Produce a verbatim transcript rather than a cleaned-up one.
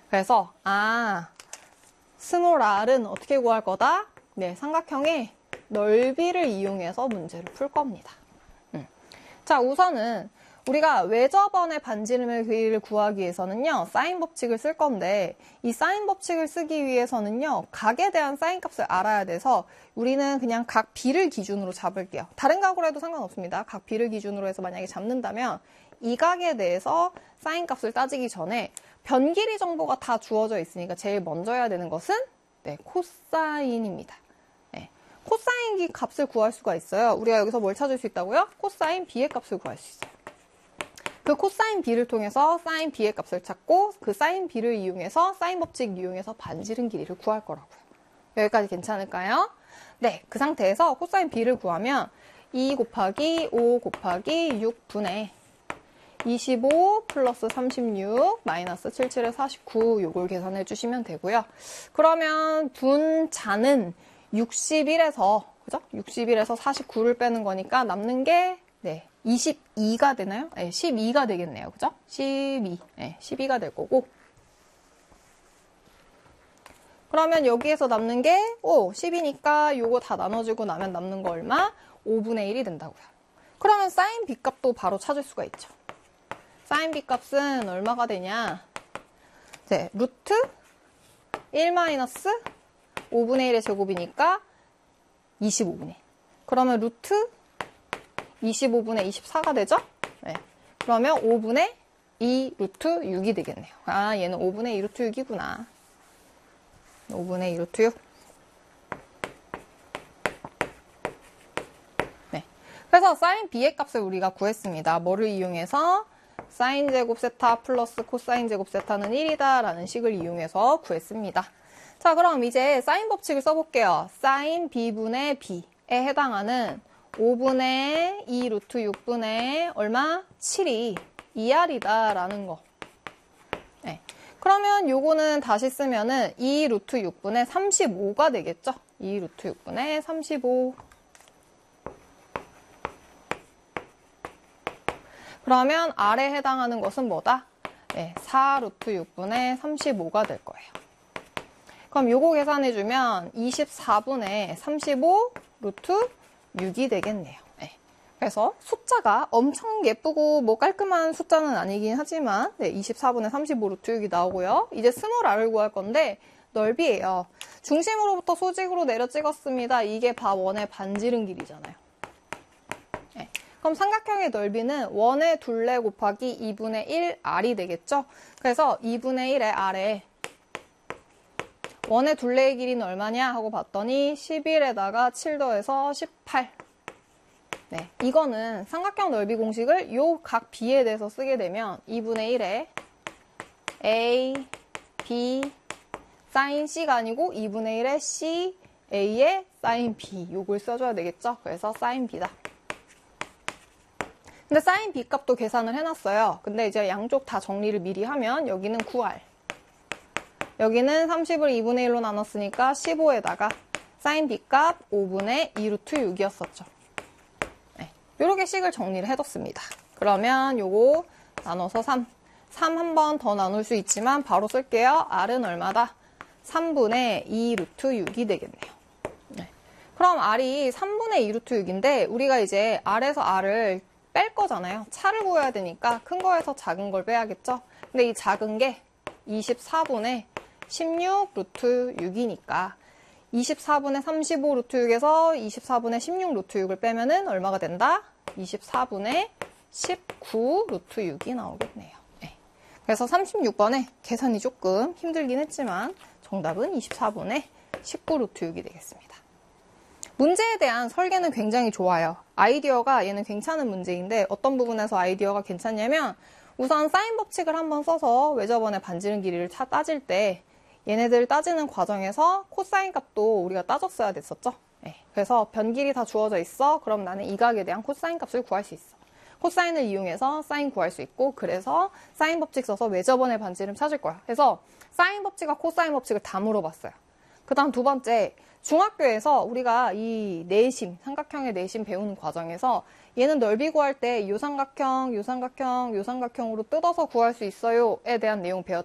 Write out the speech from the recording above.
그래서 아, 스몰 r은 어떻게 구할 거다? 네, 삼각형의 넓이를 이용해서 문제를 풀 겁니다. 음. 자, 우선은 우리가 외접원의 반지름의 길이를 구하기 위해서는요, 사인 법칙을 쓸 건데, 이 사인 법칙을 쓰기 위해서는요, 각에 대한 사인 값을 알아야 돼서 우리는 그냥 각 B를 기준으로 잡을게요. 다른 각으로 해도 상관없습니다. 각 B를 기준으로 해서 만약에 잡는다면 이 각에 대해서 사인 값을 따지기 전에 변 길이 정보가 다 주어져 있으니까 제일 먼저 해야 되는 것은 네, 코사인입니다. 네, 코사인 값을 구할 수가 있어요. 우리가 여기서 뭘 찾을 수 있다고요? 코사인 B의 값을 구할 수 있어요. 그 코사인 B를 통해서 사인 B의 값을 찾고 그 사인 B를 이용해서 사인 법칙 이용해서 반지름 길이를 구할 거라고요. 여기까지 괜찮을까요? 네, 그 상태에서 코사인 B를 구하면 이 곱하기 오 곱하기 육분의 이십오 플러스 삼십육 마이너스 칠십칠에 사십구 요걸 계산해 주시면 되고요. 그러면 분자는 육십일에서 그죠? 육십일에서 사십구를 빼는 거니까 남는 게 네, 이십이가 되나요? 네, 십이가 되겠네요. 그죠? 십이. 네, 십이가 될 거고. 그러면 여기에서 남는 게 오, 십이니까 요거 다 나눠주고 나면 남는 거 얼마? 오분의 일이 된다고요. 그러면 사인 B 값도 바로 찾을 수가 있죠. 사인 B 값은 얼마가 되냐? 네, 루트 일 마이너스 오분의 일의 제곱이니까 이십오분의 일. 그러면 루트 이십오분의 이십사가 되죠? 네. 그러면 오분의 이 루트 육이 되겠네요. 아, 얘는 오분의 이 루트 육이구나. 오분의 이 루트 육. 네. 그래서 사인 B의 값을 우리가 구했습니다. 뭐를 이용해서? 사인 제곱 세타 플러스 코사인 제곱 세타는 일이다 라는 식을 이용해서 구했습니다. 자, 그럼 이제 사인 법칙을 써볼게요. 사인 B분의 B에 해당하는 오분의 이 루트 육분의 얼마? 칠이 이 알이다 라는 거. 네. 그러면 요거는 다시 쓰면은 이 루트 육분의 삼십오가 되겠죠? 이 루트 육분의 삼십오. 그러면 R에 해당하는 것은 뭐다? 네, 사 루트 육분의 삼십오가 될 거예요. 그럼 요거 계산해주면 이십사분의 삼십오 루트 육이 되겠네요. 네. 그래서 숫자가 엄청 예쁘고 뭐 깔끔한 숫자는 아니긴 하지만 네, 이십사분의 삼십오 루트 육이 나오고요. 이제 스몰 r을 구할 건데 넓이에요. 중심으로부터 소직으로 내려 찍었습니다. 이게 바 원의 반지름 길이잖아요. 네. 그럼 삼각형의 넓이는 원의 둘레 곱하기 이분의 일 r이 되겠죠? 그래서 이분의 일의 r에 원의 둘레의 길이는 얼마냐 하고 봤더니 십일에다가 칠 더해서 십팔. 네, 이거는 삼각형 넓이 공식을 요 각 B에 대해서 쓰게 되면 이분의 일에 A, B, 사인 C가 아니고 이분의 일에 C, A의 사인 B 요걸 써줘야 되겠죠? 그래서 사인 B다. 근데 사인 B 값도 계산을 해놨어요. 근데 이제 양쪽 다 정리를 미리 하면 여기는 구 알. 여기는 삼십을 이분의 일로 나눴으니까 십오에다가 사인 B 값 오분의 이 루트 육이었었죠. 네, 요렇게 식을 정리를 해뒀습니다. 그러면 요거 나눠서 삼. 삼 한 번 더 나눌 수 있지만 바로 쓸게요. R은 얼마다? 삼분의 이 루트 육이 되겠네요. 네. 그럼 R이 삼분의 이 루트 육인데 우리가 이제 R에서 R을 뺄 거잖아요. 차를 구해야 되니까 큰 거에서 작은 걸 빼야겠죠. 근데 이 작은 게 이십사분의 십육 루트 육이니까 이십사분의 삼십오 루트 육에서 이십사분의 십육 루트 육을 빼면은 얼마가 된다? 이십사분의 십구 루트 육이 나오겠네요. 네. 그래서 삼십육 번에 계산이 조금 힘들긴 했지만 정답은 이십사분의 십구 루트 육이 되겠습니다. 문제에 대한 설계는 굉장히 좋아요. 아이디어가 얘는 괜찮은 문제인데 어떤 부분에서 아이디어가 괜찮냐면 우선 사인 법칙을 한번 써서 외접원의 반지름 길이를 따질 때 얘네들 따지는 과정에서 코사인 값도 우리가 따졌어야 됐었죠. 네. 그래서 변 길이 다 주어져 있어. 그럼 나는 이 각에 대한 코사인 값을 구할 수 있어. 코사인을 이용해서 사인 구할 수 있고 그래서 사인 법칙 써서 외접원의 반지름 찾을 거야. 그래서 사인 법칙과 코사인 법칙을 다 물어봤어요. 그 다음 두 번째, 중학교에서 우리가 이 내심, 삼각형의 내심 배우는 과정에서 얘는 넓이 구할 때 요 삼각형, 요 삼각형, 요 삼각형으로 뜯어서 구할 수 있어요에 대한 내용 배웠죠.